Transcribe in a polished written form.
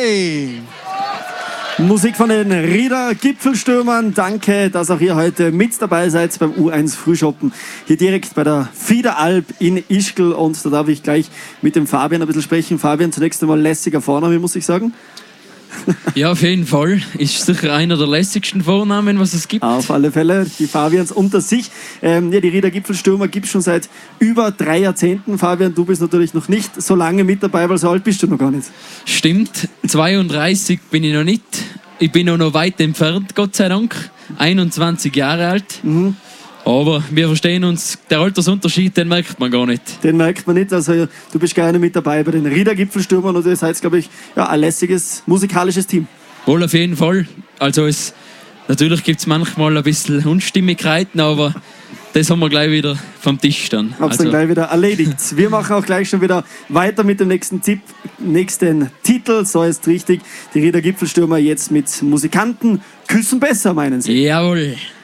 Hey! Musik von den Rieder Gipfelstürmern. Danke, dass auch ihr heute mit dabei seid beim U1 Frühschoppen. Hier direkt bei der Fiederalp in Ischgl. Und da darf ich gleich mit dem Fabian ein bisschen sprechen. Fabian, zunächst einmal lässiger Vorname, muss ich sagen. Ja, auf jeden Fall. Ist sicher einer der lässigsten Vornamen, was es gibt. Auf alle Fälle, die Fabians unter sich. Ja, die Rieder Gipfelstürmer gibt es schon seit über 3 Jahrzehnten. Fabian, du bist natürlich noch nicht so lange mit dabei, weil so alt bist du noch gar nicht. Stimmt, 32 bin ich noch nicht. Ich bin auch noch weit entfernt, Gott sei Dank. 21 Jahre alt. Aber wir verstehen uns, der Altersunterschied, den merkt man gar nicht. Den merkt man nicht. Also du bist gerne mit dabei bei den Rieder Gipfelstürmern und ihr seid, glaube ich, ja, ein lässiges musikalisches Team. Wohl auf jeden Fall. Also natürlich gibt es manchmal ein bisschen Unstimmigkeiten, aber das haben wir gleich wieder vom Tisch dann. Hab's dann gleich wieder erledigt. Wir machen auch gleich schon wieder weiter mit dem nächsten Titel. So ist richtig. Die Rieder Gipfelstürmer jetzt mit Musikanten küssen besser, meinen Sie? Jawohl.